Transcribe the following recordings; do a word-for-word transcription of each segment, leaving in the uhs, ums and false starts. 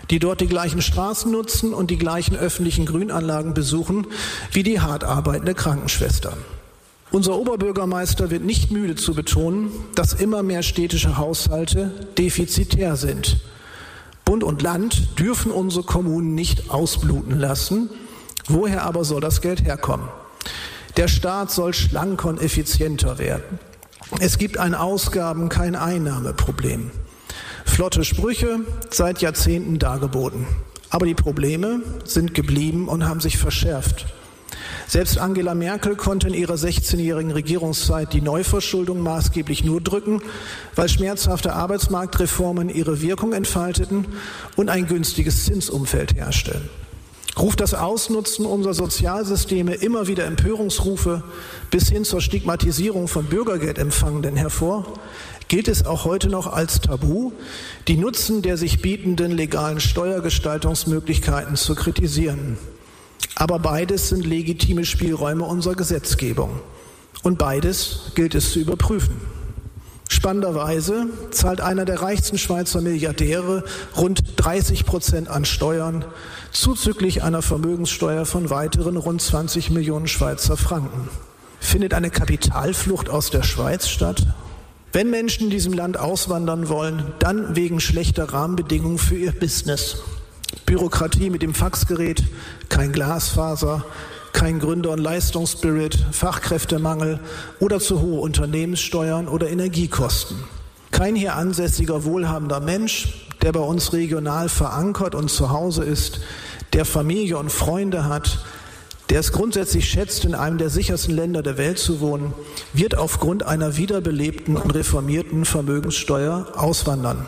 die dort die gleichen Straßen nutzen und die gleichen öffentlichen Grünanlagen besuchen wie die hart arbeitende Krankenschwester. Unser Oberbürgermeister wird nicht müde zu betonen, dass immer mehr städtische Haushalte defizitär sind. Bund und Land dürfen unsere Kommunen nicht ausbluten lassen. Woher aber soll das Geld herkommen? Der Staat soll schlanker und effizienter werden. Es gibt ein Ausgaben-, kein Einnahmeproblem. Flotte Sprüche, seit Jahrzehnten dargeboten. Aber die Probleme sind geblieben und haben sich verschärft. Selbst Angela Merkel konnte in ihrer sechzehnjährigen Regierungszeit die Neuverschuldung maßgeblich nur drücken, weil schmerzhafte Arbeitsmarktreformen ihre Wirkung entfalteten und ein günstiges Zinsumfeld herrschte. Ruft das Ausnutzen unserer Sozialsysteme immer wieder Empörungsrufe bis hin zur Stigmatisierung von Bürgergeldempfangenden hervor, gilt es auch heute noch als Tabu, die Nutzen der sich bietenden legalen Steuergestaltungsmöglichkeiten zu kritisieren. Aber beides sind legitime Spielräume unserer Gesetzgebung. Und beides gilt es zu überprüfen. Spannenderweise zahlt einer der reichsten Schweizer Milliardäre rund dreißig Prozent an Steuern, zuzüglich einer Vermögenssteuer von weiteren rund zwanzig Millionen Schweizer Franken. Findet eine Kapitalflucht aus der Schweiz statt? Wenn Menschen in diesem Land auswandern wollen, dann wegen schlechter Rahmenbedingungen für ihr Business. Bürokratie mit dem Faxgerät, kein Glasfaser, kein Gründer- und Leistungsspirit, Fachkräftemangel oder zu hohe Unternehmenssteuern oder Energiekosten. Kein hier ansässiger, wohlhabender Mensch, der bei uns regional verankert und zu Hause ist, der Familie und Freunde hat, der es grundsätzlich schätzt, in einem der sichersten Länder der Welt zu wohnen, wird aufgrund einer wiederbelebten und reformierten Vermögenssteuer auswandern.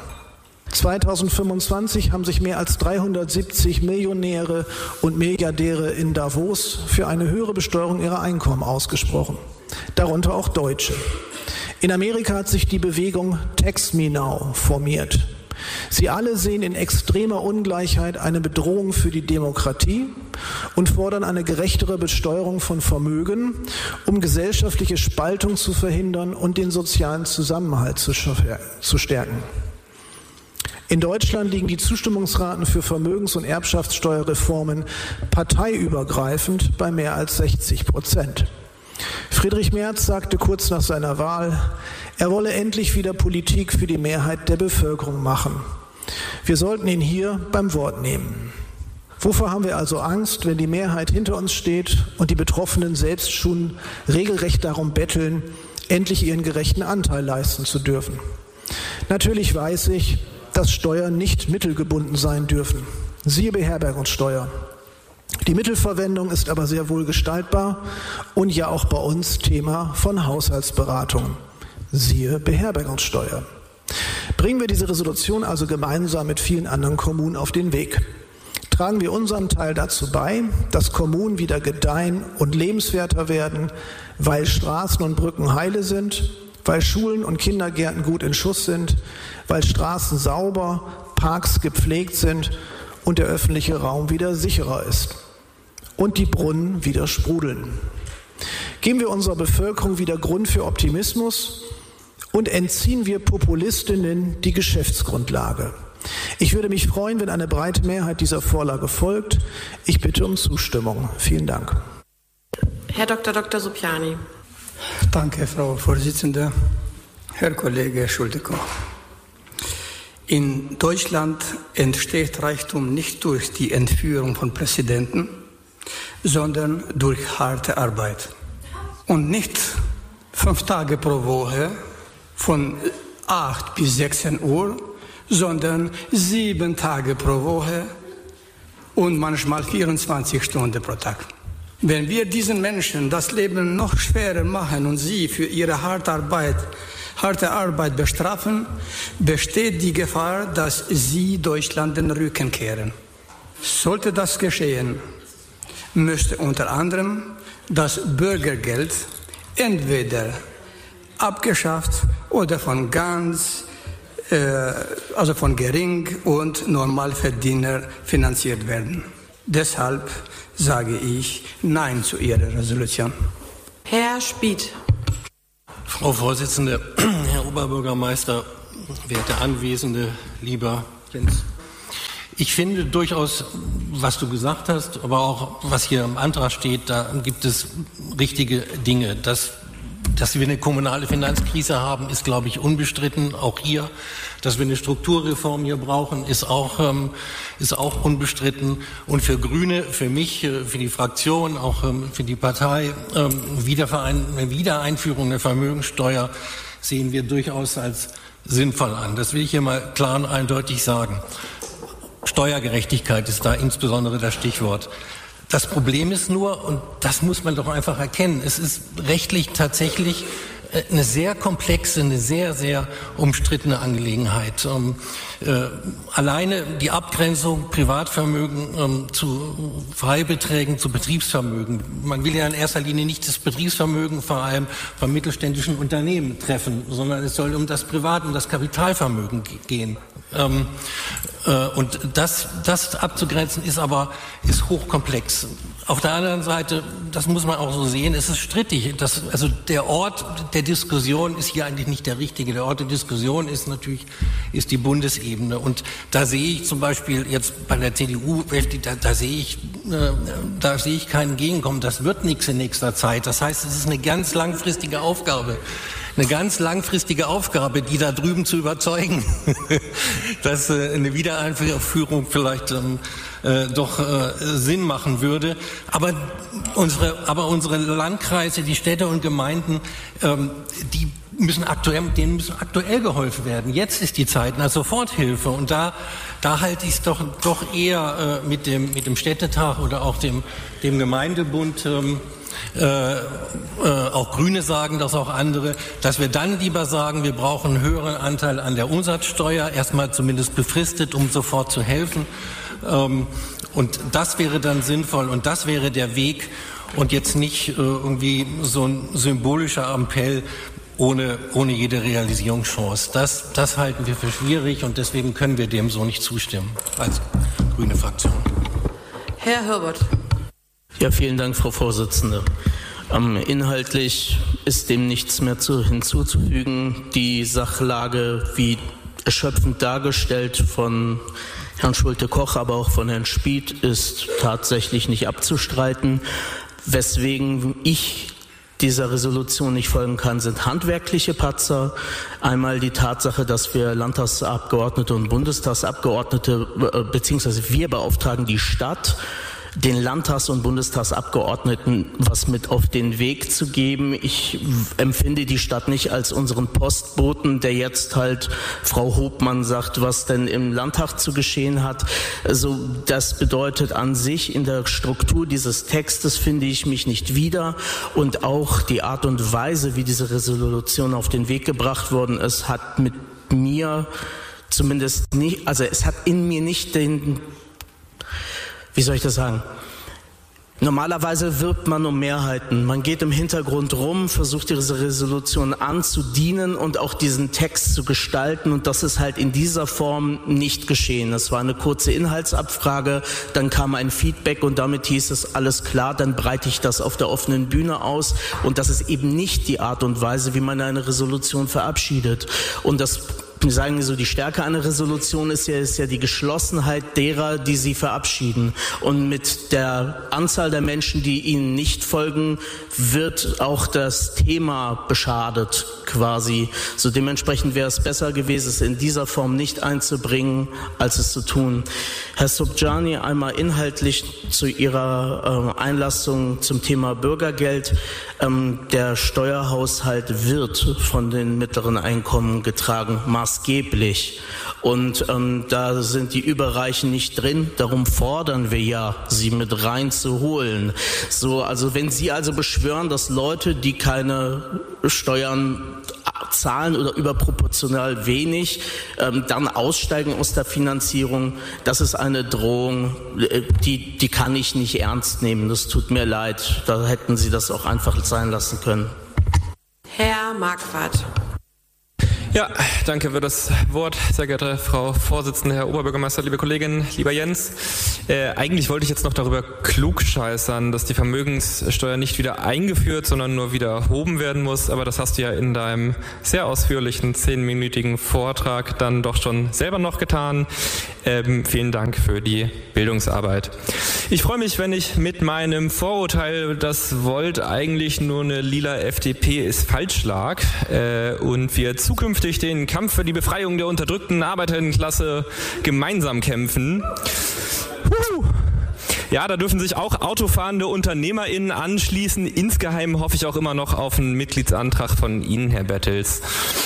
zweitausendfünfundzwanzig haben sich mehr als dreihundertsiebzig Millionäre und Milliardäre in Davos für eine höhere Besteuerung ihrer Einkommen ausgesprochen, darunter auch Deutsche. In Amerika hat sich die Bewegung Tax Me Now formiert. Sie alle sehen in extremer Ungleichheit eine Bedrohung für die Demokratie und fordern eine gerechtere Besteuerung von Vermögen, um gesellschaftliche Spaltung zu verhindern und den sozialen Zusammenhalt zu stärken. In Deutschland liegen die Zustimmungsraten für Vermögens- und Erbschaftssteuerreformen parteiübergreifend bei mehr als sechzig Prozent. Friedrich Merz sagte kurz nach seiner Wahl, er wolle endlich wieder Politik für die Mehrheit der Bevölkerung machen. Wir sollten ihn hier beim Wort nehmen. Wovor haben wir also Angst, wenn die Mehrheit hinter uns steht und die Betroffenen selbst schon regelrecht darum betteln, endlich ihren gerechten Anteil leisten zu dürfen? Natürlich weiß ich, dass Steuern nicht mittelgebunden sein dürfen. Siehe Beherbergungssteuer. Die Mittelverwendung ist aber sehr wohl gestaltbar und ja auch bei uns Thema von Haushaltsberatungen. Siehe Beherbergungssteuer. Bringen wir diese Resolution also gemeinsam mit vielen anderen Kommunen auf den Weg. Tragen wir unseren Teil dazu bei, dass Kommunen wieder gedeihen und lebenswerter werden, weil Straßen und Brücken heile sind, weil Schulen und Kindergärten gut in Schuss sind, weil Straßen sauber, Parks gepflegt sind und der öffentliche Raum wieder sicherer ist und die Brunnen wieder sprudeln. Geben wir unserer Bevölkerung wieder Grund für Optimismus und entziehen wir Populistinnen die Geschäftsgrundlage. Ich würde mich freuen, wenn eine breite Mehrheit dieser Vorlage folgt. Ich bitte um Zustimmung. Vielen Dank. Herr Doktor Doktor Suppiani. Danke, Frau Vorsitzende. Herr Kollege Schulte-Koch. In Deutschland entsteht Reichtum nicht durch die Entführung von Präsidenten, sondern durch harte Arbeit. Und nicht fünf Tage pro Woche von acht bis sechzehn Uhr, sondern sieben Tage pro Woche und manchmal vierundzwanzig Stunden pro Tag. Wenn wir diesen Menschen das Leben noch schwerer machen und sie für ihre harte Arbeit, harte Arbeit bestrafen, besteht die Gefahr, dass sie Deutschland den Rücken kehren. Sollte das geschehen, müsste unter anderem das Bürgergeld entweder abgeschafft oder von ganz, äh, also von Gering- und Normalverdiener finanziert werden. Deshalb sage ich Nein zu Ihrer Resolution. Herr Spieth. Frau Vorsitzende, Herr Oberbürgermeister, werte Anwesende, lieber Jens. Ich finde durchaus, was du gesagt hast, aber auch was hier im Antrag steht, da gibt es richtige Dinge. Dass, dass wir eine kommunale Finanzkrise haben, ist, glaube ich, unbestritten. Auch hier, dass wir eine Strukturreform hier brauchen, ist auch, ähm, ist auch unbestritten. Und für Grüne, für mich, für die Fraktion, auch ähm, für die Partei, ähm, Wiederverein, eine Wiedereinführung der Vermögensteuer sehen wir durchaus als sinnvoll an. Das will ich hier mal klar und eindeutig sagen. Steuergerechtigkeit ist da insbesondere das Stichwort. Das Problem ist nur, und das muss man doch einfach erkennen, es ist rechtlich tatsächlich eine sehr komplexe, eine sehr, sehr umstrittene Angelegenheit. Ähm, äh, alleine die Abgrenzung Privatvermögen ähm, zu Freibeträgen, zu Betriebsvermögen. Man will ja in erster Linie nicht das Betriebsvermögen vor allem von mittelständischen Unternehmen treffen, sondern es soll um das Privat- und das Kapitalvermögen g- gehen. Ähm, äh, und das, das abzugrenzen ist aber ist hochkomplex. Auf der anderen Seite, das muss man auch so sehen, es ist strittig. Das, also der Ort der Diskussion ist hier eigentlich nicht der richtige. Der Ort der Diskussion ist natürlich ist die Bundesebene. Und da sehe ich zum Beispiel jetzt bei der C D U, da, da sehe ich, äh, da sehe ich keinen Gegenkommen. Das wird nichts in nächster Zeit. Das heißt, es ist eine ganz langfristige Aufgabe. Eine ganz langfristige Aufgabe, die da drüben zu überzeugen, dass äh, eine Wiedereinführung vielleicht ähm, äh, doch äh, Sinn machen würde. Aber unsere, aber unsere Landkreise, die Städte und Gemeinden, ähm, die müssen aktuell, denen müssen aktuell geholfen werden. Jetzt ist die Zeit nach Soforthilfe. Und da, da halte ich es doch, doch eher äh, mit dem, mit dem Städtetag oder auch dem, dem Gemeindebund, ähm, Äh, äh, auch Grüne sagen das, auch andere, dass wir dann lieber sagen, wir brauchen einen höheren Anteil an der Umsatzsteuer, erstmal zumindest befristet, um sofort zu helfen. Ähm, und das wäre dann sinnvoll und das wäre der Weg und jetzt nicht äh, irgendwie so ein symbolischer Appell ohne, ohne jede Realisierungschance. Das, das halten wir für schwierig und deswegen können wir dem so nicht zustimmen als grüne Fraktion. Herr Herbert. Ja, vielen Dank, Frau Vorsitzende. Ähm, inhaltlich ist dem nichts mehr zu, hinzuzufügen. Die Sachlage, wie erschöpfend dargestellt von Herrn Schulte-Koch, aber auch von Herrn Spieth, ist tatsächlich nicht abzustreiten. Weswegen ich dieser Resolution nicht folgen kann, sind handwerkliche Patzer. Einmal die Tatsache, dass wir Landtagsabgeordnete und Bundestagsabgeordnete, äh, beziehungsweise wir beauftragen die Stadt, den Landtags- und Bundestagsabgeordneten was mit auf den Weg zu geben. Ich empfinde die Stadt nicht als unseren Postboten, der jetzt halt Frau Hopmann sagt, was denn im Landtag zu geschehen hat. Also das bedeutet an sich in der Struktur dieses Textes finde ich mich nicht wieder und auch die Art und Weise, wie diese Resolution auf den Weg gebracht worden ist, hat mit mir zumindest nicht, also es hat in mir nicht den Wie soll ich das sagen? Normalerweise wirbt man um Mehrheiten. Man geht im Hintergrund rum, versucht diese Resolution anzudienen und auch diesen Text zu gestalten. Und das ist halt in dieser Form nicht geschehen. Es war eine kurze Inhaltsabfrage, dann kam ein Feedback und damit hieß es, alles klar, dann breite ich das auf der offenen Bühne aus. Und das ist eben nicht die Art und Weise, wie man eine Resolution verabschiedet. Und das Wir sagen so, die Stärke einer Resolution ist ja, ist ja die Geschlossenheit derer, die sie verabschieden. Und mit der Anzahl der Menschen, die ihnen nicht folgen, wird auch das Thema beschadet quasi. So dementsprechend wäre es besser gewesen, es in dieser Form nicht einzubringen, als es zu tun. Herr Sobzsany, einmal inhaltlich zu Ihrer äh, Einlassung zum Thema Bürgergeld. Ähm, der Steuerhaushalt wird von den mittleren Einkommen getragen, maßgeblich. Und ähm, da sind die Überreichen nicht drin. Darum fordern wir ja, sie mit reinzuholen. So, also wenn Sie also beschwören, dass Leute, die keine Steuern zahlen oder überproportional wenig, ähm, dann aussteigen aus der Finanzierung, das ist eine Drohung, die, die kann ich nicht ernst nehmen. Das tut mir leid. Da hätten Sie das auch einfach sein lassen können. Herr Marquardt. Ja, Ja, danke für das Wort, sehr geehrte Frau Vorsitzende, Herr Oberbürgermeister, liebe Kolleginnen, lieber Jens. Äh, eigentlich wollte ich jetzt noch darüber klugscheißern, dass die Vermögenssteuer nicht wieder eingeführt, sondern nur wieder erhoben werden muss. Aber das hast du ja in deinem sehr ausführlichen zehnminütigen Vortrag dann doch schon selber noch getan. Ähm, vielen Dank für die Bildungsarbeit. Ich freue mich, wenn ich mit meinem Vorurteil, dass Volt eigentlich nur eine lila F D P ist, falsch lag äh, und wir zukünftig den Kampf für die Befreiung der unterdrückten Arbeiterinnenklasse gemeinsam kämpfen. Puh. Ja, da dürfen sich auch autofahrende UnternehmerInnen anschließen. Insgeheim hoffe ich auch immer noch auf einen Mitgliedsantrag von Ihnen, Herr Bettels.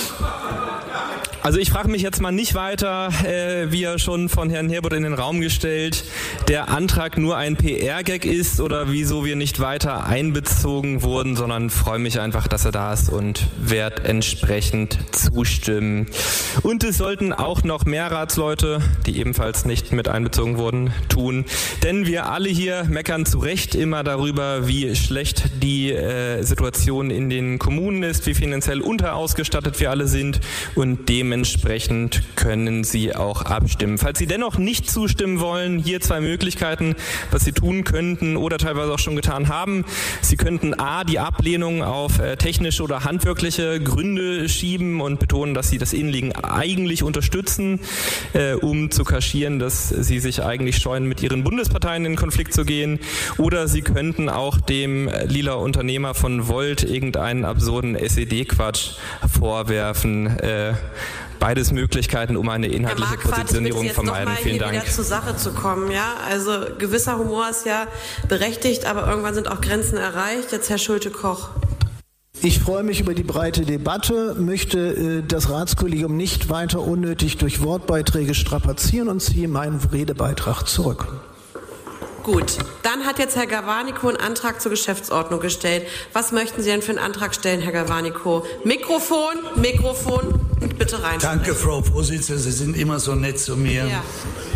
Also ich frage mich jetzt mal nicht weiter, äh, wie er schon von Herrn Herbert in den Raum gestellt, der Antrag nur ein P R-Gag ist oder wieso wir nicht weiter einbezogen wurden, sondern freue mich einfach, dass er da ist und werde entsprechend zustimmen. Und es sollten auch noch mehr Ratsleute, die ebenfalls nicht mit einbezogen wurden, tun. Denn wir alle hier meckern zu Recht immer darüber, wie schlecht die äh, Situation in den Kommunen ist, wie finanziell unterausgestattet wir alle sind und dementsprechend Dementsprechend können Sie auch abstimmen. Falls Sie dennoch nicht zustimmen wollen, hier zwei Möglichkeiten, was Sie tun könnten oder teilweise auch schon getan haben. Sie könnten a. die Ablehnung auf äh, technische oder handwerkliche Gründe schieben und betonen, dass Sie das Innenliegen eigentlich unterstützen, äh, um zu kaschieren, dass Sie sich eigentlich scheuen, mit Ihren Bundesparteien in Konflikt zu gehen. Oder Sie könnten auch dem lila Unternehmer von Volt irgendeinen absurden S E D-Quatsch vorwerfen. Äh, Beides Möglichkeiten, um eine inhaltliche Positionierung zu vermeiden. Vielen Dank. Wieder zur Sache zu kommen, ja. Also gewisser Humor ist ja berechtigt, aber irgendwann sind auch Grenzen erreicht. Jetzt Herr Schulte-Koch. Ich freue mich über die breite Debatte, möchte äh, das Ratskollegium nicht weiter unnötig durch Wortbeiträge strapazieren und ziehe meinen Redebeitrag zurück. Gut, dann hat jetzt Herr Gavaniko einen Antrag zur Geschäftsordnung gestellt. Was möchten Sie denn für einen Antrag stellen, Herr Gavaniko? Mikrofon, Mikrofon, bitte rein. Danke, Frau Vorsitzende, Sie sind immer so nett zu mir. Ja.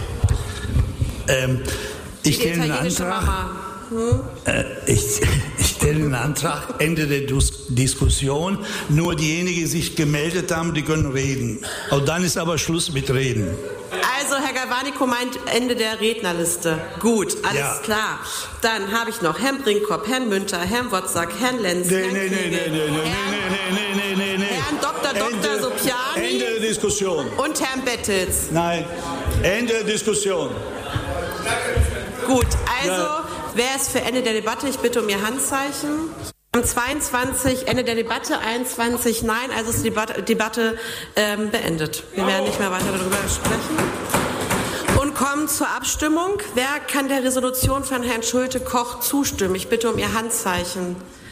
Ähm, ich stelle einen Antrag. Hm? Äh, ich, ich stelle einen Antrag, Ende der Dus- Diskussion. Nur diejenigen, die sich gemeldet haben, die können reden. Und dann ist aber Schluss mit Reden. Also Herr Gavaniko meint Ende der Rednerliste. Gut, alles ja. klar. Dann habe ich noch Herrn Brinkhoff, Herrn Münter, Herrn Wotzack, Herrn Lenz, nee, Herrn nee, nee, nee, nee, nee, nee, nee, nee, nee. Herrn Doktor Doktor Ende, Sopiani Ende der Diskussion. Und Herrn Bettels. Nein, Ende der Diskussion. Gut, also ja. wer ist für Ende der Debatte? Ich bitte um Ihr Handzeichen. zweiundzwanzig Ende der Debatte, einundzwanzig Nein, also ist die Debatte, Debatte ähm, beendet. Wir werden nicht mehr weiter darüber sprechen. Und kommen zur Abstimmung. Wer kann der Resolution von Herrn Schulte-Koch zustimmen? Ich bitte um Ihr Handzeichen.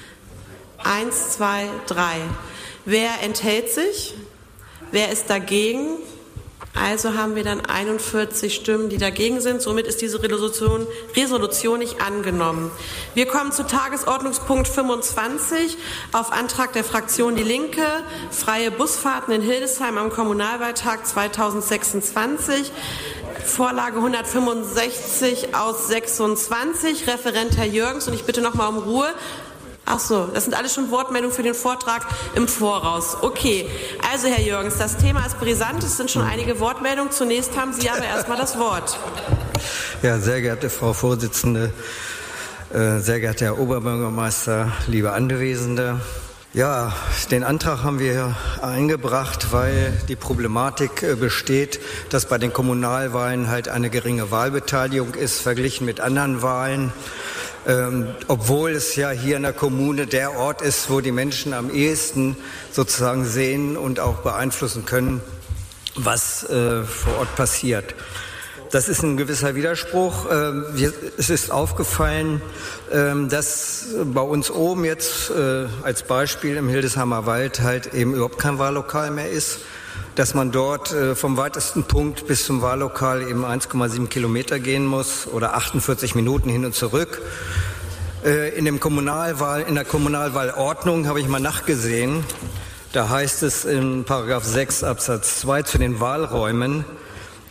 Eins, zwei, drei. Wer enthält sich? Wer ist dagegen? Also haben wir dann einundvierzig Stimmen, die dagegen sind. Somit ist diese Resolution, Resolution nicht angenommen. Wir kommen zu Tagesordnungspunkt fünfundzwanzig auf Antrag der Fraktion Die Linke. Freie Busfahrten in Hildesheim am Kommunalwahltag zweitausendsechsundzwanzig. Vorlage hundertfünfundsechzig aus sechsundzwanzig. Referent Herr Jürgens. Und ich bitte nochmal um Ruhe. Ach so, das sind alles schon Wortmeldungen für den Vortrag im Voraus. Okay, also Herr Jürgens, das Thema ist brisant, es sind schon einige Wortmeldungen. Zunächst haben Sie aber erstmal das Wort. Ja, sehr geehrte Frau Vorsitzende, äh, sehr geehrter Herr Oberbürgermeister, liebe Anwesende. Ja, den Antrag haben wir eingebracht, weil die Problematik äh, besteht, dass bei den Kommunalwahlen halt eine geringe Wahlbeteiligung ist, verglichen mit anderen Wahlen. Ähm, obwohl es ja hier in der Kommune der Ort ist, wo die Menschen am ehesten sozusagen sehen und auch beeinflussen können, was äh, vor Ort passiert. Das ist ein gewisser Widerspruch. Ähm, wir, es ist aufgefallen, ähm, dass bei uns oben jetzt äh, als Beispiel im Hildesheimer Wald halt eben überhaupt kein Wahllokal mehr ist. Dass man dort äh, vom weitesten Punkt bis zum Wahllokal eben eins Komma sieben Kilometer gehen muss oder achtundvierzig Minuten hin und zurück. Äh, in, dem Kommunalwahl, in der Kommunalwahlordnung habe ich mal nachgesehen, da heißt es in Paragraph sechs Absatz zwei zu den Wahlräumen,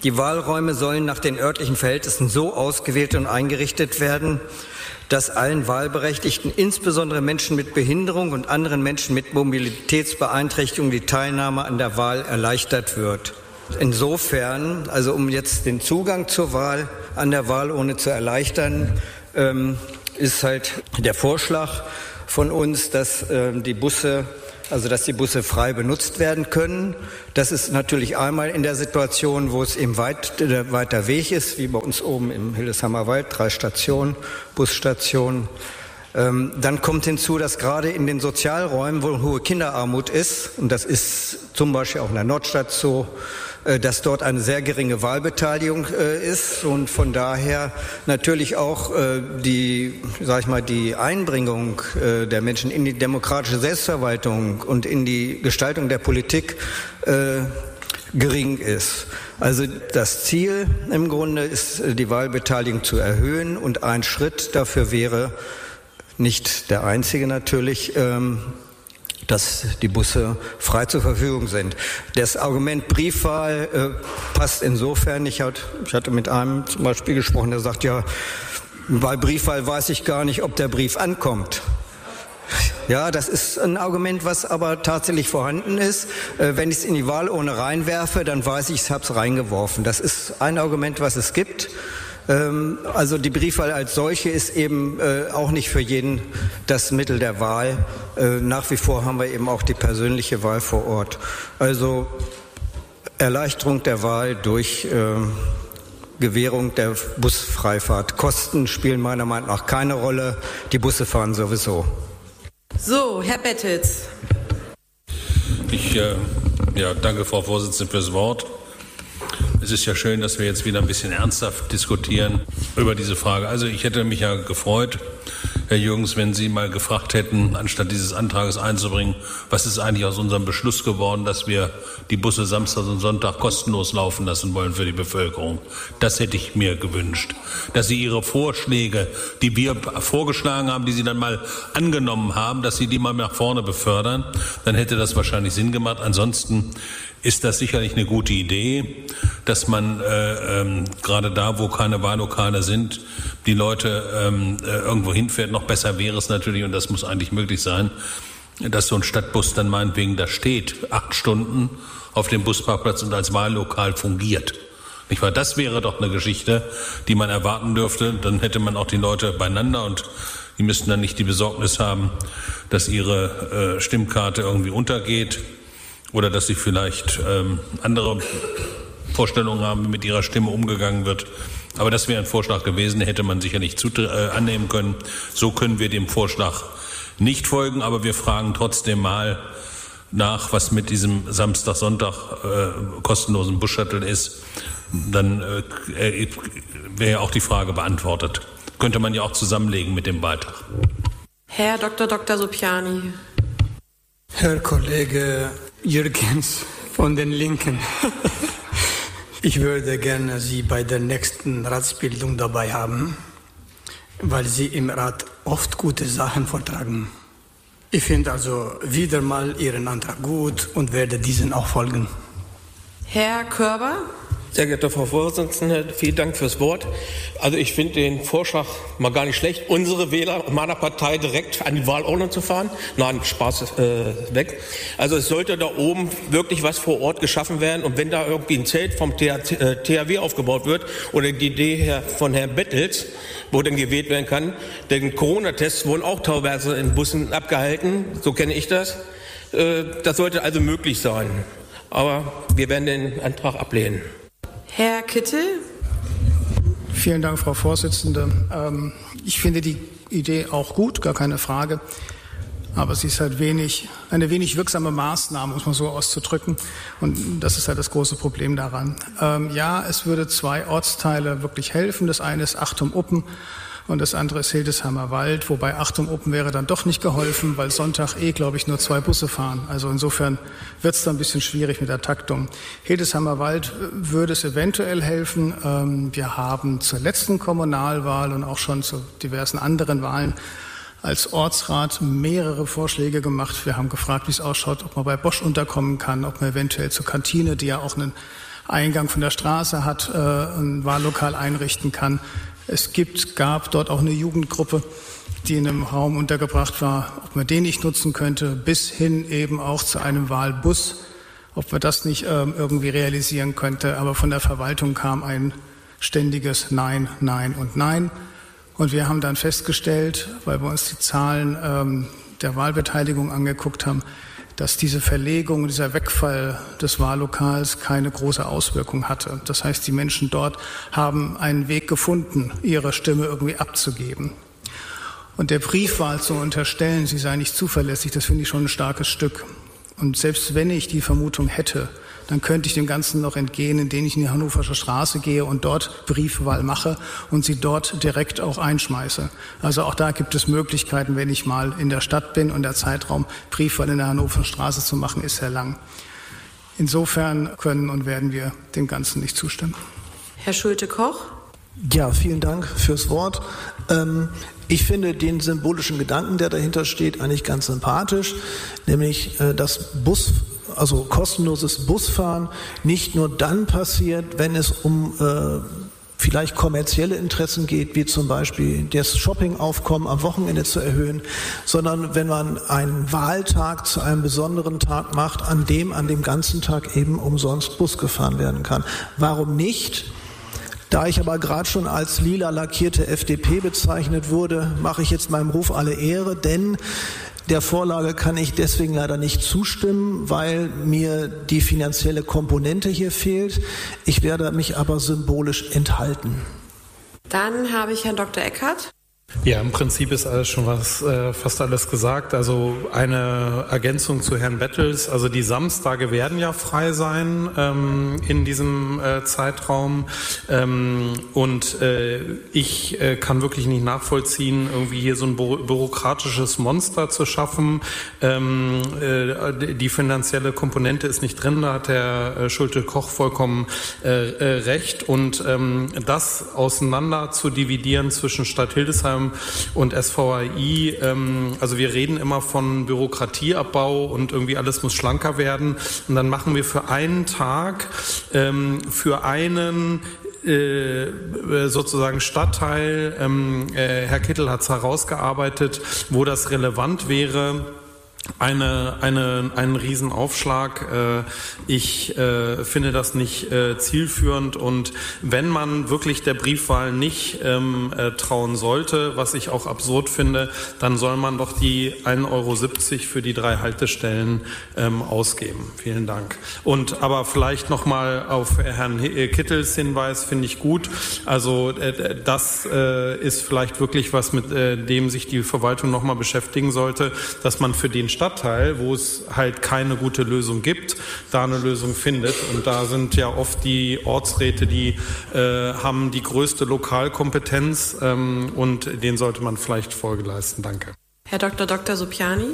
Die Wahlräume sollen nach den örtlichen Verhältnissen so ausgewählt und eingerichtet werden, dass allen Wahlberechtigten, insbesondere Menschen mit Behinderung und anderen Menschen mit Mobilitätsbeeinträchtigung, die Teilnahme an der Wahl erleichtert wird. Insofern, also um jetzt den Zugang zur Wahl an der Wahlurne zu erleichtern, ähm, ist halt der Vorschlag von uns, dass äh, die Busse, also dass die Busse frei benutzt werden können. Das ist natürlich einmal in der Situation, wo es eben weit, äh, weiter Weg ist, wie bei uns oben im Hildesheimer Wald, drei Stationen, Busstationen. Ähm, dann kommt hinzu, dass gerade in den Sozialräumen, wo hohe Kinderarmut ist, und das ist zum Beispiel auch in der Nordstadt so, dass dort eine sehr geringe Wahlbeteiligung äh, ist und von daher natürlich auch äh, die, sag ich mal, die Einbringung äh, der Menschen in die demokratische Selbstverwaltung und in die Gestaltung der Politik äh, gering ist. Also das Ziel im Grunde ist, die Wahlbeteiligung zu erhöhen und ein Schritt dafür wäre, nicht der einzige natürlich, ähm, dass die Busse frei zur Verfügung sind. Das Argument Briefwahl äh, passt insofern. Ich, hat, ich hatte mit einem zum Beispiel gesprochen, der sagt, ja, bei Briefwahl weiß ich gar nicht, ob der Brief ankommt. Ja, das ist ein Argument, was aber tatsächlich vorhanden ist. Äh, wenn ich es in die Wahlurne reinwerfe, dann weiß ich, ich habe es reingeworfen. Das ist ein Argument, was es gibt. Also die Briefwahl als solche ist eben äh, auch nicht für jeden das Mittel der Wahl. Äh, nach wie vor haben wir eben auch die persönliche Wahl vor Ort. Also Erleichterung der Wahl durch äh, Gewährung der Busfreifahrt. Kosten spielen meiner Meinung nach keine Rolle. Die Busse fahren sowieso. So, Herr Bettels. Ich äh, ja, danke, Frau Vorsitzende, fürs Wort. Es ist ja schön, dass wir jetzt wieder ein bisschen ernsthaft diskutieren über diese Frage. Also ich hätte mich ja gefreut, Herr Jürgens, wenn Sie mal gefragt hätten, anstatt dieses Antrages einzubringen, was ist eigentlich aus unserem Beschluss geworden, dass wir die Busse Samstag und Sonntag kostenlos laufen lassen wollen für die Bevölkerung. Das hätte ich mir gewünscht. Dass Sie Ihre Vorschläge, die wir vorgeschlagen haben, die Sie dann mal angenommen haben, dass Sie die mal nach vorne befördern, dann hätte das wahrscheinlich Sinn gemacht. Ansonsten ist das sicherlich eine gute Idee, dass man äh, ähm, gerade da, wo keine Wahllokale sind, die Leute ähm, äh, irgendwo hinfährt. Noch besser wäre es natürlich, und das muss eigentlich möglich sein, dass so ein Stadtbus dann meinetwegen da steht, acht Stunden auf dem Busparkplatz und als Wahllokal fungiert. Nicht wahr? Das wäre doch eine Geschichte, die man erwarten dürfte. Dann hätte man auch die Leute beieinander und die müssten dann nicht die Besorgnis haben, dass ihre äh, Stimmkarte irgendwie untergeht. Oder dass sie vielleicht ähm, andere Vorstellungen haben, wie mit ihrer Stimme umgegangen wird. Aber das wäre ein Vorschlag gewesen, den hätte man sicherlich zutr- äh, annehmen können. So können wir dem Vorschlag nicht folgen, aber wir fragen trotzdem mal nach, was mit diesem Samstag, Sonntag äh, kostenlosen Bus-Shuttle ist. Dann äh, wäre ja auch die Frage beantwortet. Könnte man ja auch zusammenlegen mit dem Beitrag. Herr Doktor Doktor Supiani. Herr Kollege Jürgens von den Linken, ich würde gerne Sie bei der nächsten Ratsbildung dabei haben, weil Sie im Rat oft gute Sachen vortragen. Ich finde also wieder mal Ihren Antrag gut und werde diesen auch folgen. Herr Körber. Sehr geehrte Frau Vorsitzende, vielen Dank fürs Wort. Also ich finde den Vorschlag mal gar nicht schlecht, unsere Wähler meiner Partei direkt an die Wahlurne zu fahren. Nein, Spaß ist äh, weg. Also es sollte da oben wirklich was vor Ort geschaffen werden. Und wenn da irgendwie ein Zelt vom T H W aufgebaut wird oder die Idee von Herrn Bettels, wo dann gewählt werden kann, denn Corona-Tests wurden auch teilweise in Bussen abgehalten, so kenne ich das. Äh, das sollte also möglich sein. Aber wir werden den Antrag ablehnen. Herr Kittel. Vielen Dank, Frau Vorsitzende. Ähm, ich finde die Idee auch gut, gar keine Frage. Aber sie ist halt wenig, eine wenig wirksame Maßnahme, muss man so auszudrücken. Und das ist halt das große Problem daran. Ähm, ja, es würde zwei Ortsteile wirklich helfen. Das eine ist Achtum-Uppen und das andere ist Hildesheimer Wald. Wobei Achtum-Uppen wäre dann doch nicht geholfen, weil Sonntag eh, glaube ich, nur zwei Busse fahren. Also insofern wird es dann ein bisschen schwierig mit der Taktung. Hildesheimer Wald würde es eventuell helfen. Ähm, wir haben zur letzten Kommunalwahl und auch schon zu diversen anderen Wahlen als Ortsrat mehrere Vorschläge gemacht. Wir haben gefragt, wie es ausschaut, ob man bei Bosch unterkommen kann, ob man eventuell zur Kantine, die ja auch einen Eingang von der Straße hat, äh, ein Wahllokal einrichten kann. Es gibt, gab dort auch eine Jugendgruppe, die in einem Raum untergebracht war, ob man den nicht nutzen könnte, bis hin eben auch zu einem Wahlbus, ob man das nicht ähm, irgendwie realisieren könnte. Aber von der Verwaltung kam ein ständiges Nein, Nein und Nein. Und wir haben dann festgestellt, weil wir uns die Zahlen ähm, der Wahlbeteiligung angeguckt haben, dass diese Verlegung, dieser Wegfall des Wahllokals keine große Auswirkung hatte. Das heißt, die Menschen dort haben einen Weg gefunden, ihre Stimme irgendwie abzugeben. Und der Briefwahl zu unterstellen, sie sei nicht zuverlässig, das finde ich schon ein starkes Stück. Und selbst wenn ich die Vermutung hätte, dann könnte ich dem Ganzen noch entgehen, indem ich in die Hannoversche Straße gehe und dort Briefwahl mache und sie dort direkt auch einschmeiße. Also auch da gibt es Möglichkeiten, wenn ich mal in der Stadt bin und der Zeitraum, Briefwahl in der Hannoversche Straße zu machen, ist sehr lang. Insofern können und werden wir dem Ganzen nicht zustimmen. Herr Schulte-Koch? Ja, vielen Dank fürs Wort. Ähm, ich finde den symbolischen Gedanken, der dahinter steht, eigentlich ganz sympathisch, nämlich äh, das Bus, also kostenloses Busfahren nicht nur dann passiert, wenn es um äh, vielleicht kommerzielle Interessen geht, wie zum Beispiel das Shoppingaufkommen am Wochenende zu erhöhen, sondern wenn man einen Wahltag zu einem besonderen Tag macht, an dem an dem ganzen Tag eben umsonst Bus gefahren werden kann. Warum nicht? Da ich aber gerade schon als lila lackierte F D P bezeichnet wurde, mache ich jetzt meinem Ruf alle Ehre, denn der Vorlage kann ich deswegen leider nicht zustimmen, weil mir die finanzielle Komponente hier fehlt. Ich werde mich aber symbolisch enthalten. Dann habe ich Herrn Doktor Eckhardt. Ja, im Prinzip ist alles schon was, äh, fast alles gesagt. Also eine Ergänzung zu Herrn Bettels. Also die Samstage werden ja frei sein ähm, in diesem äh, Zeitraum. Ähm, und äh, ich äh, kann wirklich nicht nachvollziehen, irgendwie hier so ein bü- bürokratisches Monster zu schaffen. Ähm, äh, die finanzielle Komponente ist nicht drin, da hat Herr äh, Schulte-Koch vollkommen äh, äh, recht. Und ähm, das auseinander zu dividieren zwischen Stadt Hildesheim und S V A I, ähm, also wir reden immer von Bürokratieabbau und irgendwie alles muss schlanker werden und dann machen wir für einen Tag, ähm, für einen äh, sozusagen Stadtteil, ähm, äh, Herr Kittel hat es herausgearbeitet, wo das relevant wäre, Eine, eine, einen Riesenaufschlag. Ich äh, finde das nicht äh, zielführend und wenn man wirklich der Briefwahl nicht ähm, äh, trauen sollte, was ich auch absurd finde, dann soll man doch die ein Euro siebzig für die drei Haltestellen ähm, ausgeben. Vielen Dank. Und aber vielleicht nochmal auf Herrn Kittels Hinweis, finde ich gut. Also äh, das äh, ist vielleicht wirklich was, mit äh, dem sich die Verwaltung nochmal beschäftigen sollte, dass man für den Stadtteil, wo es halt keine gute Lösung gibt, da eine Lösung findet. Und da sind ja oft die Ortsräte, die äh, haben die größte Lokalkompetenz ähm, und denen sollte man vielleicht Folge leisten. Danke. Herr Doktor Doktor Supiani.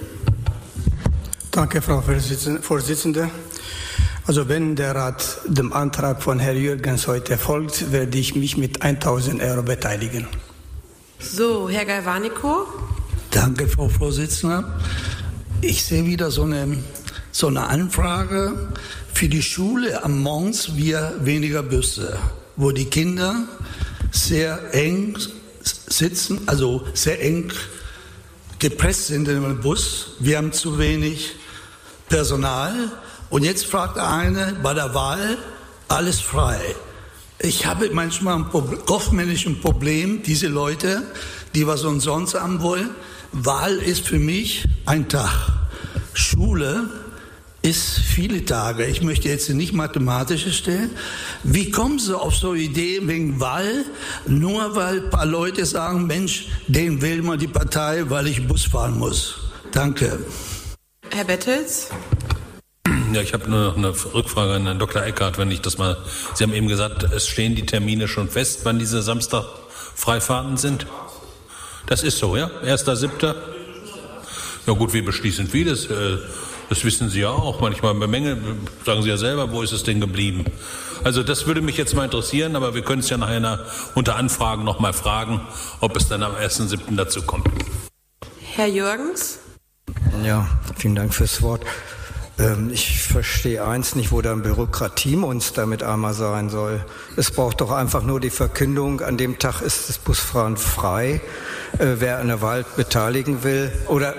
Danke, Frau Vorsitzende. Also wenn der Rat dem Antrag von Herrn Jürgens heute folgt, werde ich mich mit tausend Euro beteiligen. So, Herr Galvanico. Danke, Frau Vorsitzende. Ich sehe wieder so eine, so eine Anfrage für die Schule am Mons, wir weniger Busse, wo die Kinder sehr eng sitzen, also sehr eng gepresst sind in einem Bus. Wir haben zu wenig Personal. Und jetzt fragt der eine bei der Wahl, alles frei. Ich habe manchmal ein Problem, kaufmännischen Problem, diese Leute, die was umsonst haben wollen. Wahl ist für mich ein Tag. Schule ist viele Tage. Ich möchte jetzt nicht mathematisch stellen. Wie kommen Sie auf so eine Idee wegen Wahl? Nur weil ein paar Leute sagen, Mensch, den wählen wir die Partei, weil ich Bus fahren muss. Danke. Herr Bettels? Ja, ich habe nur noch eine Rückfrage an Herrn Doktor Eckhardt, wenn ich das mal... Sie haben eben gesagt, es stehen die Termine schon fest, wann diese Samstag-Freifahrten sind. Das ist so, ja? erster siebter Ja gut, wie beschließend wie das? Das wissen Sie ja auch. Manchmal bei Menge sagen Sie ja selber, wo ist es denn geblieben? Also das würde mich jetzt mal interessieren, aber wir können es ja nachher unter Anfragen noch mal fragen, ob es dann am ersten siebten dazu kommt. Herr Jürgens? Ja, vielen Dank fürs Wort. Ähm, ich verstehe eins nicht, wo da ein Bürokratiemonster mit einmal sein soll. Es braucht doch einfach nur die Verkündung, an dem Tag ist das Busfahren frei, äh, wer an der Wahl beteiligen will. Oder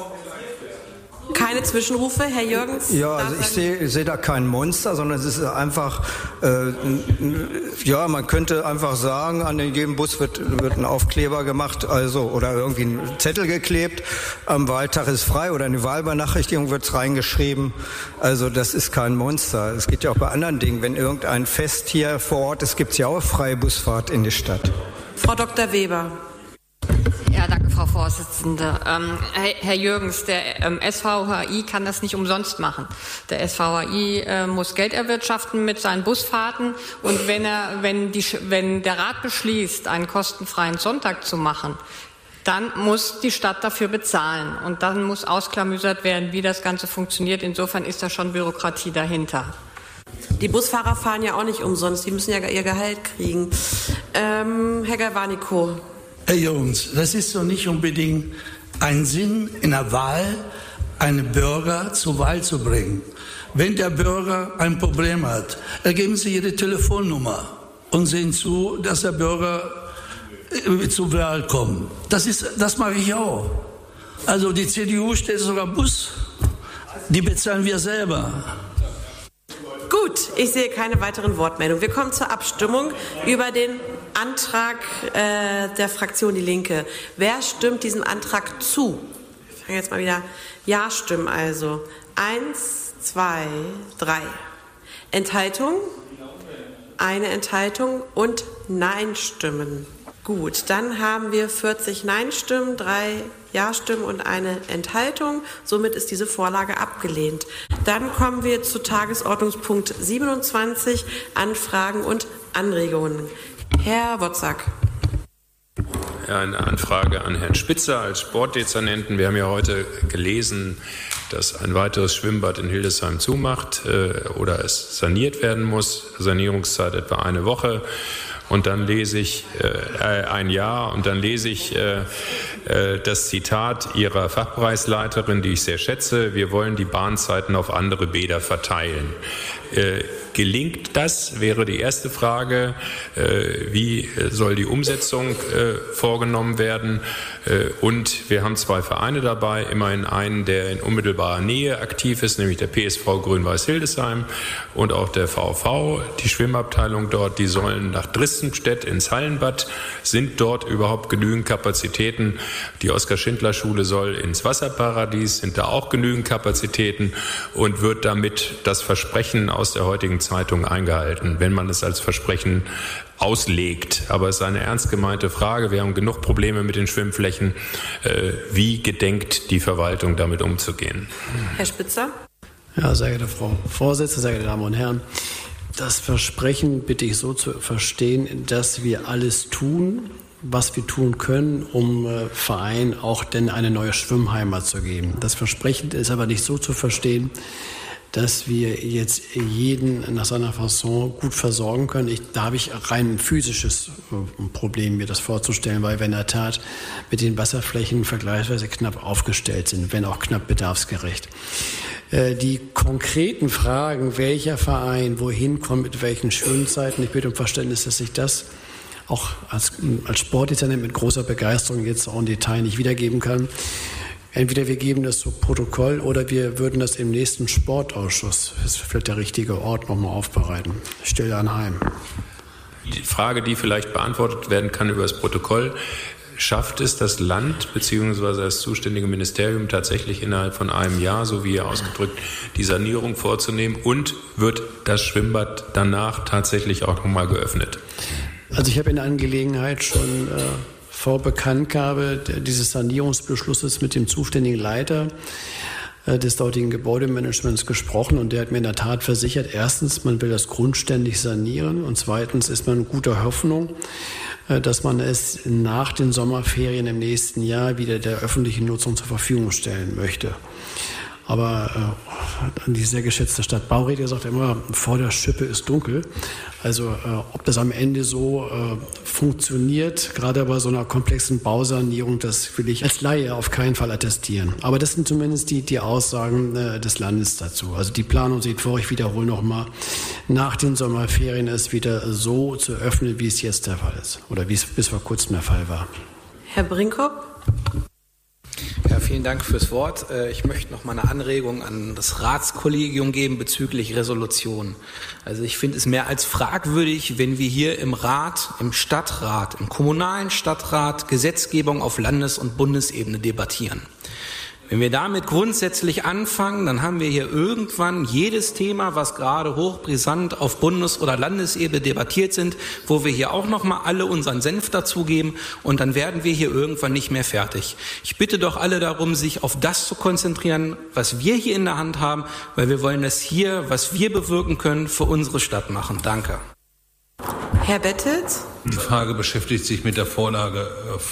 keine Zwischenrufe, Herr Jürgens? Ja, also ich sehe seh da kein Monster, sondern es ist einfach, äh, ja, man könnte einfach sagen, an jedem Bus wird, wird ein Aufkleber gemacht, also oder irgendwie ein Zettel geklebt, am Wahltag ist frei oder eine Wahlbenachrichtigung wird reingeschrieben. Also das ist kein Monster. Es geht ja auch bei anderen Dingen. Wenn irgendein Fest hier vor Ort ist, gibt es ja auch freie Busfahrt in die Stadt. Frau Doktor Weber. Ja, danke, Frau Vorsitzende. Ähm, Herr, Herr Jürgens, der ähm, S V H I kann das nicht umsonst machen. Der S V H I äh, muss Geld erwirtschaften mit seinen Busfahrten. Und wenn, er, wenn, die, wenn der Rat beschließt, einen kostenfreien Sonntag zu machen, dann muss die Stadt dafür bezahlen. Und dann muss ausklamüsert werden, wie das Ganze funktioniert. Insofern ist da schon Bürokratie dahinter. Die Busfahrer fahren ja auch nicht umsonst. Die müssen ja ihr Gehalt kriegen. Ähm, Herr Galvanico. Herr Jürgens, das ist doch nicht unbedingt ein Sinn in der Wahl, einen Bürger zur Wahl zu bringen. Wenn der Bürger ein Problem hat, ergeben Sie Ihre Telefonnummer und sehen zu, dass der Bürger zur Wahl kommt. Das ist, das mache ich auch. Also die C D U stellt sogar Bus, die bezahlen wir selber. Gut, ich sehe keine weiteren Wortmeldungen. Wir kommen zur Abstimmung über den Antrag äh, der Fraktion Die Linke. Wer stimmt diesem Antrag zu? Ich fange jetzt mal wieder. Ja stimmen also. Eins, zwei, drei. Enthaltung? Eine Enthaltung und Nein stimmen. Gut, dann haben wir vierzig Nein-Stimmen, drei Ja-Stimmen und eine Enthaltung. Somit ist diese Vorlage abgelehnt. Dann kommen wir zu Tagesordnungspunkt siebenundzwanzig, Anfragen und Anregungen. Herr Wozak. Ja, eine Anfrage an Herrn Spitzer als Sportdezernenten. Wir haben ja heute gelesen, dass ein weiteres Schwimmbad in Hildesheim zumacht äh, oder es saniert werden muss. Sanierungszeit etwa eine Woche. Und dann lese ich äh, ein Jahr und dann lese ich äh, äh, das Zitat Ihrer Fachbereichsleiterin, die ich sehr schätze: Wir wollen die Bahnzeiten auf andere Bäder verteilen. Äh, gelingt das, wäre die erste Frage. Äh, wie soll die Umsetzung äh, vorgenommen werden? Äh, und wir haben zwei Vereine dabei, immerhin einen, der in unmittelbarer Nähe aktiv ist, nämlich der P S V Grün-Weiß Hildesheim und auch der VfV, die Schwimmabteilung dort. Die sollen nach Drissenstedt ins Hallenbad. Sind dort überhaupt genügend Kapazitäten? Die Oskar-Schindler-Schule soll ins Wasserparadies. Sind da auch genügend Kapazitäten? Und wird damit das Versprechen aus der heutigen Zeitung eingehalten, wenn man es als Versprechen auslegt? Aber es ist eine ernst gemeinte Frage. Wir haben genug Probleme mit den Schwimmflächen. Wie gedenkt die Verwaltung, damit umzugehen? Herr Spitzer. Ja, sehr geehrte Frau Vorsitzende, sehr geehrte Damen und Herren. Das Versprechen bitte ich so zu verstehen, dass wir alles tun, was wir tun können, um äh, Vereinen auch denn eine neue Schwimmheimat zu geben. Das Versprechen ist aber nicht so zu verstehen, dass wir jetzt jeden nach seiner Fasson gut versorgen können. Ich, da habe ich rein ein physisches äh, Problem, mir das vorzustellen, weil wir in der Tat mit den Wasserflächen vergleichsweise knapp aufgestellt sind, wenn auch knapp bedarfsgerecht. Äh, die konkreten Fragen, welcher Verein wohin kommt, mit welchen Schwimmzeiten, ich bitte um Verständnis, dass ich das auch als, als Sportdezernent mit großer Begeisterung jetzt auch im Detail nicht wiedergeben kann. Entweder wir geben das zu Protokoll oder wir würden das im nächsten Sportausschuss, das ist vielleicht der richtige Ort, nochmal aufbereiten. Ich stelle anheim. Die Frage, die vielleicht beantwortet werden kann über das Protokoll: Schafft es das Land bzw. das zuständige Ministerium tatsächlich innerhalb von einem Jahr, so wie ihr ausgedrückt, die Sanierung vorzunehmen? Und wird das Schwimmbad danach tatsächlich auch nochmal geöffnet? Also ich habe in der Angelegenheit schon äh, vor Bekanntgabe dieses Sanierungsbeschlusses mit dem zuständigen Leiter äh, des dortigen Gebäudemanagements gesprochen, und der hat mir in der Tat versichert, erstens, man will das grundständig sanieren, und zweitens ist man guter Hoffnung, äh, dass man es nach den Sommerferien im nächsten Jahr wieder der öffentlichen Nutzung zur Verfügung stellen möchte. Aber äh, die sehr geschätzte Stadtbaurätin sagt immer, vor der Schippe ist dunkel. Also äh, ob das am Ende so äh, funktioniert, gerade bei so einer komplexen Bausanierung, das will ich als Laie auf keinen Fall attestieren. Aber das sind zumindest die, die Aussagen äh, des Landes dazu. Also die Planung sieht vor, ich wiederhole nochmal, nach den Sommerferien es wieder so zu öffnen, wie es jetzt der Fall ist. Oder wie es bis vor kurzem der Fall war. Herr Brinkhoff? Ja, vielen Dank fürs Wort. Ich möchte noch mal eine Anregung an das Ratskollegium geben bezüglich Resolution. Also ich finde es mehr als fragwürdig, wenn wir hier im Rat, im Stadtrat, im kommunalen Stadtrat Gesetzgebung auf Landes- und Bundesebene debattieren. Wenn wir damit grundsätzlich anfangen, dann haben wir hier irgendwann jedes Thema, was gerade hochbrisant auf Bundes- oder Landesebene debattiert sind, wo wir hier auch noch mal alle unseren Senf dazugeben und dann werden wir hier irgendwann nicht mehr fertig. Ich bitte doch alle darum, sich auf das zu konzentrieren, was wir hier in der Hand haben, weil wir wollen das hier, was wir bewirken können, für unsere Stadt machen. Danke. Herr Bettelt? Die Frage beschäftigt sich mit der Vorlage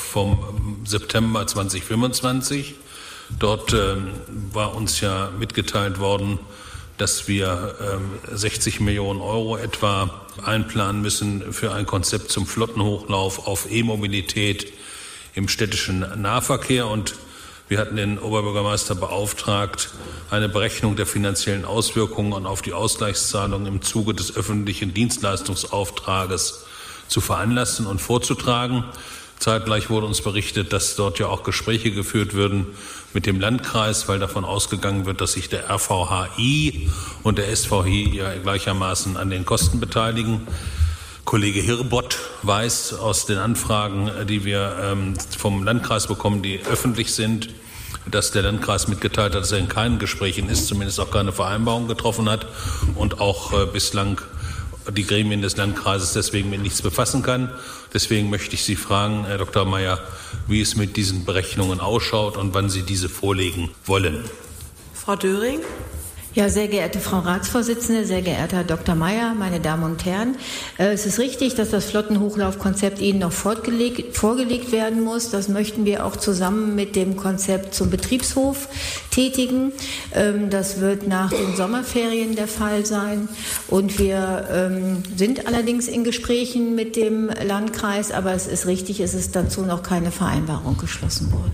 vom September zweitausendfünfundzwanzig. Dort ähm, war uns ja mitgeteilt worden, dass wir ähm, sechzig Millionen Euro etwa einplanen müssen für ein Konzept zum Flottenhochlauf auf E-Mobilität im städtischen Nahverkehr. Und wir hatten den Oberbürgermeister beauftragt, eine Berechnung der finanziellen Auswirkungen und auf die Ausgleichszahlungen im Zuge des öffentlichen Dienstleistungsauftrages zu veranlassen und vorzutragen. Zeitgleich wurde uns berichtet, dass dort ja auch Gespräche geführt würden mit dem Landkreis, weil davon ausgegangen wird, dass sich der R V H I und der S V H I ja gleichermaßen an den Kosten beteiligen. Kollege Hirbott weiß aus den Anfragen, die wir ähm, vom Landkreis bekommen, die öffentlich sind, dass der Landkreis mitgeteilt hat, dass er in keinen Gesprächen ist, zumindest auch keine Vereinbarung getroffen hat und auch äh, bislang die Gremien des Landkreises deswegen mit nichts befassen kann. Deswegen möchte ich Sie fragen, Herr Doktor Mayer, wie es mit diesen Berechnungen ausschaut und wann Sie diese vorlegen wollen. Frau Döring? Ja, sehr geehrte Frau Ratsvorsitzende, sehr geehrter Herr Doktor Mayer, meine Damen und Herren. Äh, es ist richtig, dass das Flottenhochlaufkonzept Ihnen noch vorgelegt, vorgelegt werden muss. Das möchten wir auch zusammen mit dem Konzept zum Betriebshof tätigen. Ähm, das wird nach den Sommerferien der Fall sein. Und wir ähm, sind allerdings in Gesprächen mit dem Landkreis, aber es ist richtig, es ist dazu noch keine Vereinbarung geschlossen worden.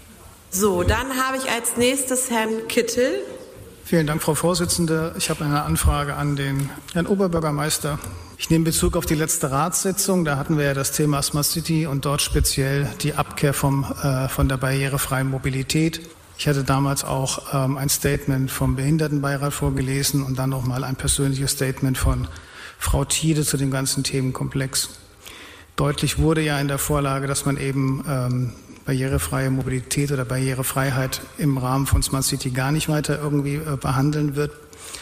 So, dann habe ich als nächstes Herrn Kittel. Vielen Dank, Frau Vorsitzende. Ich habe eine Anfrage an den Herrn Oberbürgermeister. Ich nehme Bezug auf die letzte Ratssitzung. Da hatten wir ja das Thema Smart City und dort speziell die Abkehr vom, äh, von der barrierefreien Mobilität. Ich hatte damals auch ähm, ein Statement vom Behindertenbeirat vorgelesen und dann nochmal ein persönliches Statement von Frau Thiede zu dem ganzen Themenkomplex. Deutlich wurde ja in der Vorlage, dass man eben ähm, barrierefreie Mobilität oder Barrierefreiheit im Rahmen von Smart City gar nicht weiter irgendwie äh, behandeln wird.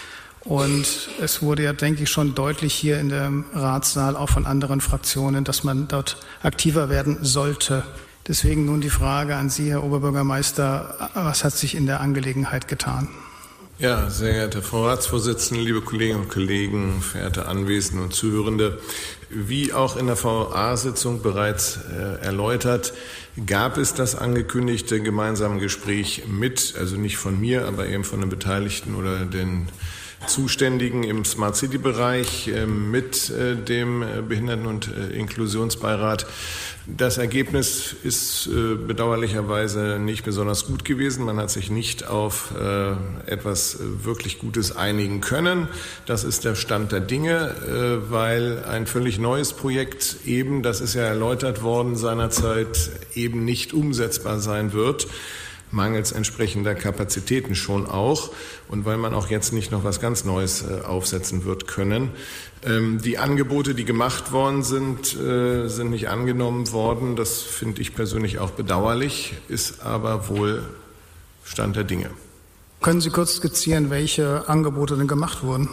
Und es wurde ja, denke ich, schon deutlich hier in dem Ratssaal auch von anderen Fraktionen, dass man dort aktiver werden sollte. Deswegen nun die Frage an Sie, Herr Oberbürgermeister, was hat sich in der Angelegenheit getan? Ja, sehr geehrte Frau Ratsvorsitzende, liebe Kolleginnen und Kollegen, verehrte Anwesende und Zuhörende. Wie auch in der V A-Sitzung bereits äh, erläutert, gab es das angekündigte gemeinsame Gespräch mit, also nicht von mir, aber eben von den Beteiligten oder den Zuständigen im Smart City-Bereich äh, mit äh, dem Behinderten- und äh, Inklusionsbeirat. Das Ergebnis ist äh, bedauerlicherweise nicht besonders gut gewesen. Man hat sich nicht auf äh, etwas äh, wirklich Gutes einigen können. Das ist der Stand der Dinge, äh, weil ein völlig neues Projekt eben, das ist ja erläutert worden seinerzeit, eben nicht umsetzbar sein wird. Mangels entsprechender Kapazitäten schon auch und weil man auch jetzt nicht noch was ganz Neues äh, aufsetzen wird können. Ähm, die Angebote, die gemacht worden sind, äh, sind nicht angenommen worden. Das finde ich persönlich auch bedauerlich, ist aber wohl Stand der Dinge. Können Sie kurz skizzieren, welche Angebote denn gemacht wurden?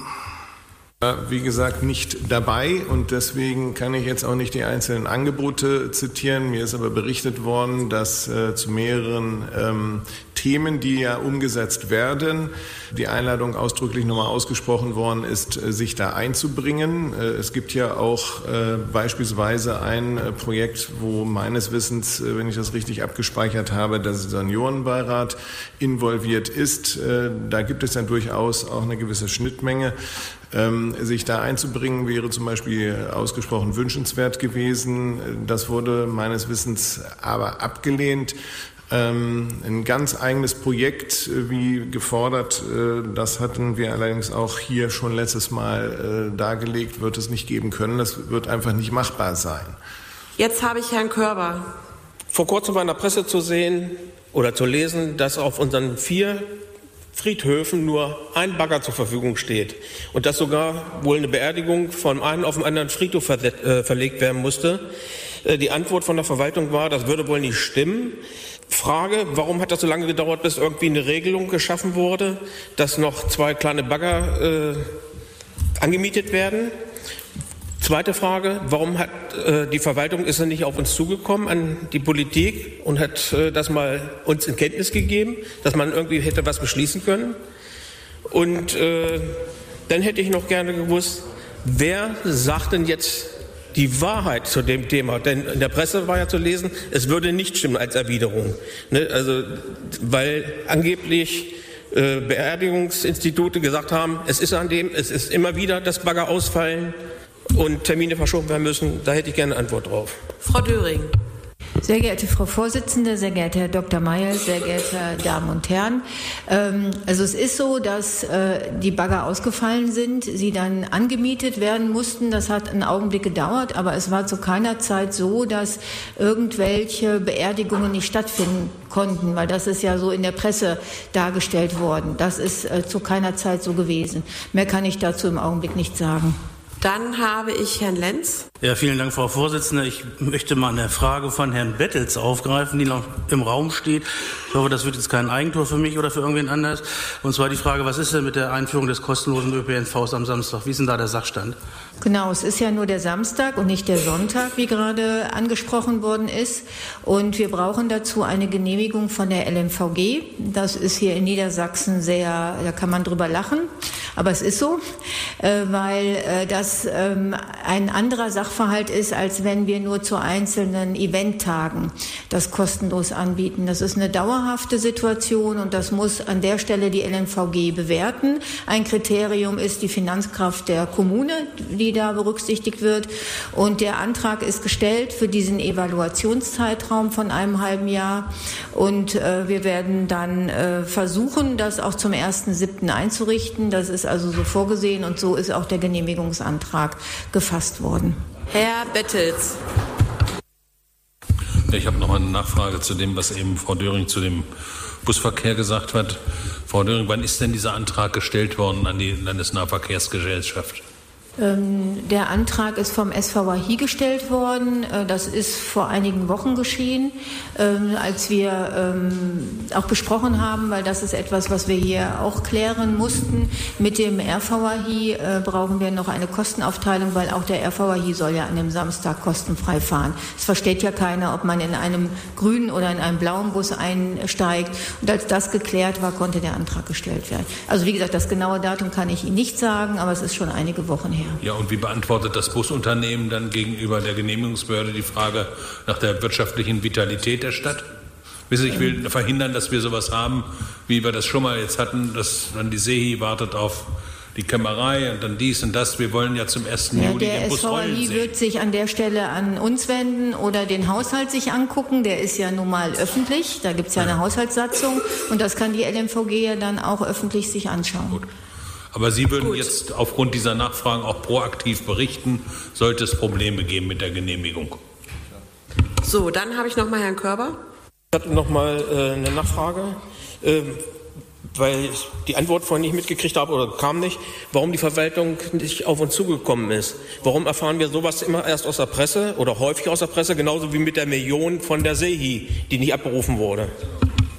Wie gesagt, nicht dabei und deswegen kann ich jetzt auch nicht die einzelnen Angebote zitieren. Mir ist aber berichtet worden, dass äh, zu mehreren ähm, Themen, die ja umgesetzt werden. Die Einladung ausdrücklich nochmal ausgesprochen worden ist, sich da einzubringen. Es gibt ja auch äh, beispielsweise ein äh, Projekt, wo meines Wissens, äh, wenn ich das richtig abgespeichert habe, der Seniorenbeirat involviert ist. Äh, da gibt es ja durchaus auch eine gewisse Schnittmenge. Ähm, sich da einzubringen wäre zum Beispiel ausgesprochen wünschenswert gewesen. Das wurde meines Wissens aber abgelehnt. Ähm, ein ganz eigenes Projekt, äh, wie gefordert, äh, das hatten wir allerdings auch hier schon letztes Mal äh, dargelegt, wird es nicht geben können. Das wird einfach nicht machbar sein. Jetzt habe ich Herrn Körber. Vor kurzem war in der Presse zu sehen oder zu lesen, dass auf unseren vier Friedhöfen nur ein Bagger zur Verfügung steht und dass sogar wohl eine Beerdigung von einem auf den anderen Friedhof ver äh, verlegt werden musste. Äh, die Antwort von der Verwaltung war, das würde wohl nicht stimmen. Frage, warum hat das so lange gedauert, bis irgendwie eine Regelung geschaffen wurde, dass noch zwei kleine Bagger äh, angemietet werden? Zweite Frage, warum hat äh, die Verwaltung ist er nicht auf uns zugekommen, an die Politik und hat äh, das mal uns in Kenntnis gegeben, dass man irgendwie hätte was beschließen können? Und äh, dann hätte ich noch gerne gewusst, wer sagt denn jetzt die Wahrheit zu dem Thema? Denn in der Presse war ja zu lesen, es würde nicht stimmen als Erwiderung. Ne? Also, weil angeblich äh, Beerdigungsinstitute gesagt haben, es ist an dem, es ist immer wieder, dass Bagger ausfallen und Termine verschoben werden müssen. Da hätte ich gerne eine Antwort drauf. Frau Döring. Sehr geehrte Frau Vorsitzende, sehr geehrter Herr Doktor Mayer, sehr geehrte Damen und Herren. Ähm, also es ist so, dass äh, die Bagger ausgefallen sind, sie dann angemietet werden mussten. Das hat einen Augenblick gedauert, aber es war zu keiner Zeit so, dass irgendwelche Beerdigungen nicht stattfinden konnten, weil das ist ja so in der Presse dargestellt worden. Das ist äh, zu keiner Zeit so gewesen. Mehr kann ich dazu im Augenblick nicht sagen. Dann habe ich Herrn Lenz. Ja, vielen Dank, Frau Vorsitzende. Ich möchte mal eine Frage von Herrn Bettels aufgreifen, die noch im Raum steht. Ich hoffe, das wird jetzt kein Eigentor für mich oder für irgendwen anders. Und zwar die Frage, was ist denn mit der Einführung des kostenlosen Ö P N Vs am Samstag? Wie ist denn da der Sachstand? Genau, es ist ja nur der Samstag und nicht der Sonntag, wie gerade angesprochen worden ist. Und wir brauchen dazu eine Genehmigung von der L M V G. Das ist hier in Niedersachsen sehr, da kann man drüber lachen. Aber es ist so, weil das ein anderer Sachverhalt ist, als wenn wir nur zu einzelnen Eventtagen das kostenlos anbieten. Das ist eine dauerhafte Situation und das muss an der Stelle die L M V G bewerten. Ein Kriterium ist die Finanzkraft der Kommune, die da berücksichtigt wird. Und der Antrag ist gestellt für diesen Evaluationszeitraum von einem halben Jahr. Und äh, wir werden dann äh, versuchen, das auch zum ersten siebten einzurichten. Das ist also so vorgesehen und so ist auch der Genehmigungsantrag gefasst worden. Herr Bettels. Ich habe noch mal eine Nachfrage zu dem, was eben Frau Döring zu dem Busverkehr gesagt hat. Frau Döring, wann ist denn dieser Antrag gestellt worden an die Landesnahverkehrsgesellschaft? Der Antrag ist vom S V A H I gestellt worden. Das ist vor einigen Wochen geschehen, als wir auch besprochen haben, weil das ist etwas, was wir hier auch klären mussten. Mit dem R V A H I brauchen wir noch eine Kostenaufteilung, weil auch der R V A H I soll ja an dem Samstag kostenfrei fahren. Es versteht ja keiner, ob man in einem grünen oder in einem blauen Bus einsteigt. Und als das geklärt war, konnte der Antrag gestellt werden. Also wie gesagt, das genaue Datum kann ich Ihnen nicht sagen, aber es ist schon einige Wochen her. Ja, und wie beantwortet das Busunternehmen dann gegenüber der Genehmigungsbehörde die Frage nach der wirtschaftlichen Vitalität der Stadt? Wissen Sie, ich will verhindern, dass wir sowas haben, wie wir das schon mal jetzt hatten, dass dann die SEHI wartet auf die Kämmerei und dann dies und das. Wir wollen ja zum ersten Ja, Juli der den Bus S V A H I rollen sehen. wird sich an der Stelle an uns wenden oder den Haushalt sich angucken. Der ist ja nun mal öffentlich. Da gibt es ja eine Haushaltssatzung und das kann die L M V G ja dann auch öffentlich sich anschauen. Gut. Aber Sie würden Gut. jetzt aufgrund dieser Nachfragen auch proaktiv berichten, sollte es Probleme geben mit der Genehmigung. So, dann habe ich noch mal Herrn Körber. Ich hatte noch mal äh, eine Nachfrage, äh, weil ich die Antwort vorhin nicht mitgekriegt habe oder kam nicht, warum die Verwaltung nicht auf uns zugekommen ist. Warum erfahren wir sowas immer erst aus der Presse oder häufig aus der Presse, genauso wie mit der Million von der SEHI, die nicht abberufen wurde.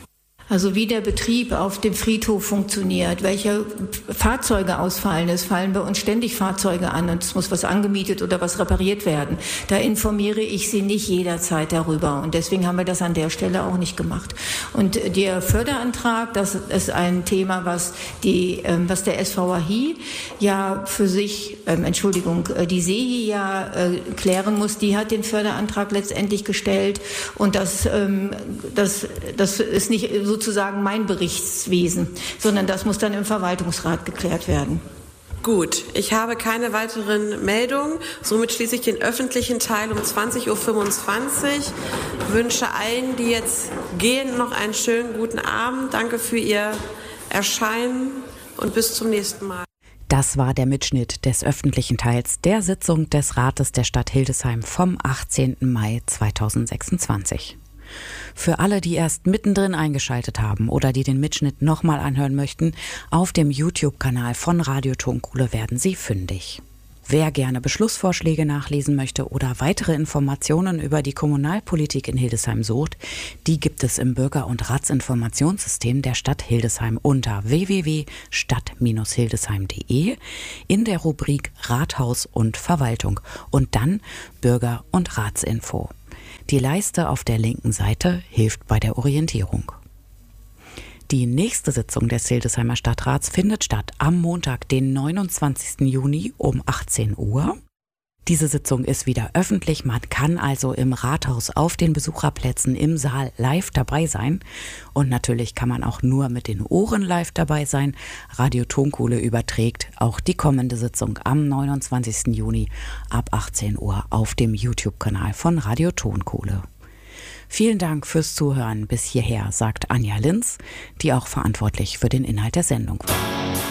Also wie der Betrieb auf dem Friedhof funktioniert, welche Fahrzeuge ausfallen. Es fallen bei uns ständig Fahrzeuge an und es muss was angemietet oder was repariert werden. Da informiere ich Sie nicht jederzeit darüber und deswegen haben wir das an der Stelle auch nicht gemacht. Und der Förderantrag, das ist ein Thema, was die, was der S V A H I ja für sich, ähm, Entschuldigung, die S E H I ja äh, klären muss. Die hat den Förderantrag letztendlich gestellt und das, ähm, das, das ist nicht so sozusagen mein Berichtswesen, sondern das muss dann im Verwaltungsrat geklärt werden. Gut, ich habe keine weiteren Meldungen. Somit schließe ich den öffentlichen Teil um zwanzig Uhr fünfundzwanzig. Wünsche allen, die jetzt gehen, noch einen schönen guten Abend. Danke für Ihr Erscheinen und bis zum nächsten Mal. Das war der Mitschnitt des öffentlichen Teils der Sitzung des Rates der Stadt Hildesheim vom achtzehnten Mai zweitausendsechsundzwanzig. Für alle, die erst mittendrin eingeschaltet haben oder die den Mitschnitt nochmal anhören möchten, auf dem YouTube-Kanal von Radio Tonkohle werden Sie fündig. Wer gerne Beschlussvorschläge nachlesen möchte oder weitere Informationen über die Kommunalpolitik in Hildesheim sucht, die gibt es im Bürger- und Ratsinformationssystem der Stadt Hildesheim unter w w w punkt stadt Bindestrich hildesheim punkt d e in der Rubrik Rathaus und Verwaltung und dann Bürger- und Ratsinfo. Die Leiste auf der linken Seite hilft bei der Orientierung. Die nächste Sitzung des Hildesheimer Stadtrats findet statt am Montag, den neunundzwanzigsten Juni um achtzehn Uhr. Diese Sitzung ist wieder öffentlich, man kann also im Rathaus auf den Besucherplätzen im Saal live dabei sein. Und natürlich kann man auch nur mit den Ohren live dabei sein. Radio Tonkohle überträgt auch die kommende Sitzung am neunundzwanzigsten Juni ab achtzehn Uhr auf dem YouTube-Kanal von Radio Tonkohle. Vielen Dank fürs Zuhören bis hierher, sagt Anja Linz, die auch verantwortlich für den Inhalt der Sendung war.